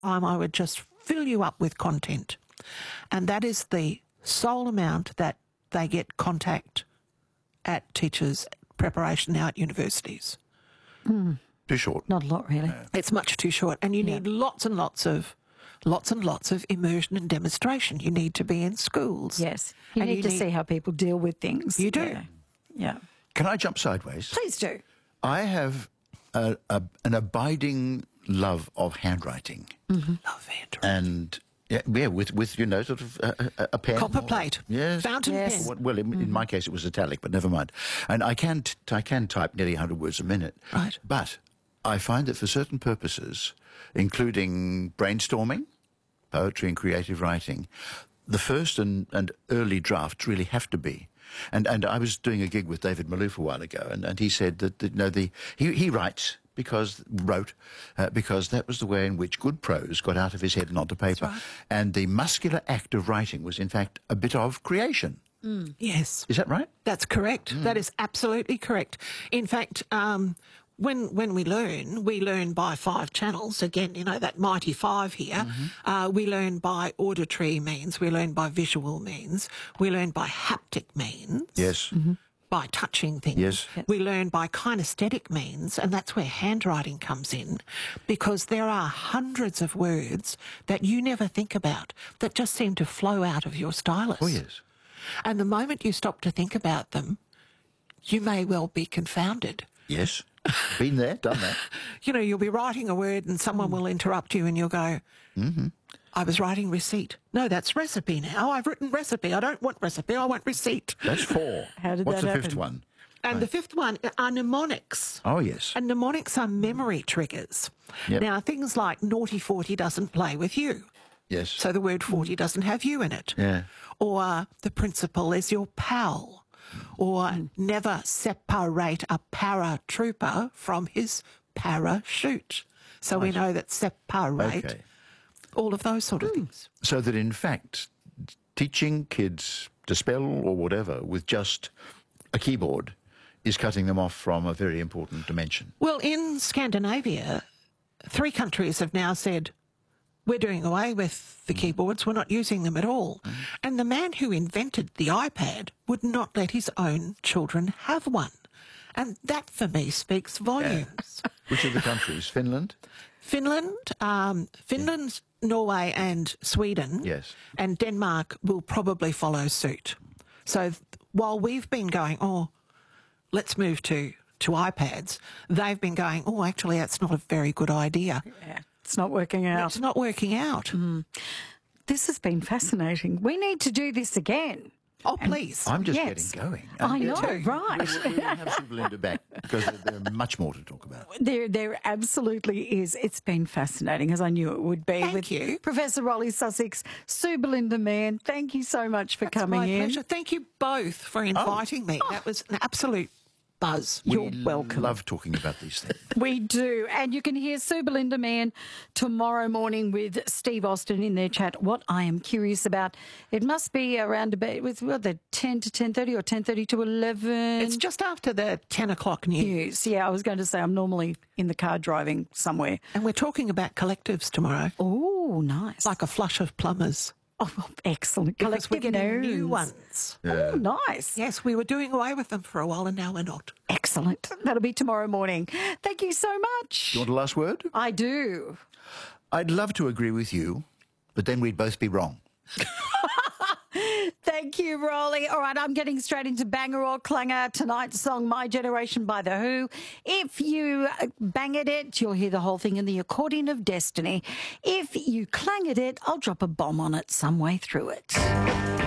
I would just fill you up with content. And that is the sole amount that they get contact at teachers' preparation now at universities. Too short. Not a lot, really. It's much too short. And you need lots and lots of immersion and demonstration. You need to be in schools. Yes. You need to see how people deal with things. You do. Yeah. Can I jump sideways? Please do. I have an abiding love of handwriting. Love handwriting. And with you know, sort of a pen. Copper plate. Yes. Fountain pen. Well, in my case, it was italic, but never mind. And I can type nearly 100 words a minute. Right. But I find that for certain purposes, including brainstorming, poetry and creative writing, the first and early drafts really have to be. And I was doing a gig with David Malouf a while ago, and he said that he writes because that was the way in which good prose got out of his head and onto paper. Right. And the muscular act of writing was in fact a bit of creation. Yes. Is that right? That's correct. That is absolutely correct. In fact, when we learn by 5 channels. Again, you know, that mighty 5 here. We learn by auditory means. We learn by visual means. We learn by haptic means. Yes. By touching things. Yes. We learn by kinesthetic means, and that's where handwriting comes in, because there are hundreds of words that you never think about that just seem to flow out of your stylus. Oh, yes. And the moment you stop to think about them, you may well be confounded. Yes. Been there, done that. You know, you'll be writing a word and someone will interrupt you and you'll go, I was writing receipt. No, that's recipe now. I've written recipe. I don't want recipe. I want receipt. That's 4. How did What's that the happen? 5th one? And the 5th one are mnemonics. Oh, yes. And mnemonics are memory triggers. Yep. Now, things like naughty 40 doesn't play with you. Yes. So the word 40 doesn't have you in it. Yeah. Or the principal is your pal. Or never separate a paratrooper from his parachute. So we know that separate, Okay. all of those sort of things. So that in fact, teaching kids to spell or whatever with just a keyboard is cutting them off from a very important dimension. Well, in Scandinavia, 3 countries have now said, we're doing away with the keyboards, we're not using them at all. And the man who invented the iPad would not let his own children have one. And that, for me, speaks volumes. Which of the countries? Finland? Finland, Norway and Sweden. Yes. And Denmark will probably follow suit. So while we've been going, let's move to iPads, they've been going, actually, that's not a very good idea. Yeah. It's not working out. It's not working out. This has been fascinating. We need to do this again. Oh, please. I'm just Yes. getting going. I know, We'll right. have Sue Belinda back because there's much more to talk about. There absolutely is. It's been fascinating, as I knew it would be. Thank with you. Professor Rolly Sussex, Sue Belinda Mann, thank you so much for coming My in. pleasure. Thank you both for inviting me. That was an absolute buzz. You're We welcome. love talking about these things. We do. And you can hear Sue Belinda Mann tomorrow morning with Steve Austin in their chat. What I am curious about, it must be around about with the 10 to 10:30 or 10:30 to 11. It's just after the 10 o'clock news. Yeah, I was going to say I'm normally in the car driving somewhere. And we're talking about collectives tomorrow. Oh, nice. Like a flush of plumbers. Oh, excellent. Because we're Collective getting news. new ones. Oh, nice. Yes, we were doing away with them for a while and now we're not. Excellent. That'll be tomorrow morning. Thank you so much. Do you want a last word? I do. I'd love to agree with you, but then we'd both be wrong. Thank you, Rolly. All right, I'm getting straight into banger or clanger. Tonight's song, My Generation by The Who. If you bang at it, you'll hear the whole thing in the accordion of destiny. If you clang at it, I'll drop a bomb on it some way through it.